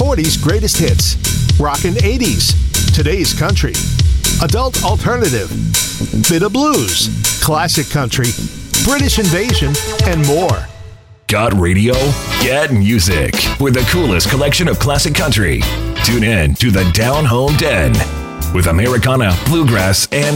40s greatest hits, rockin' 80s, today's country, adult alternative, bit of blues, classic country, British invasion, and more. Got radio? Get music with the coolest collection of classic country. Tune in to the Down Home Den with Americana, bluegrass, and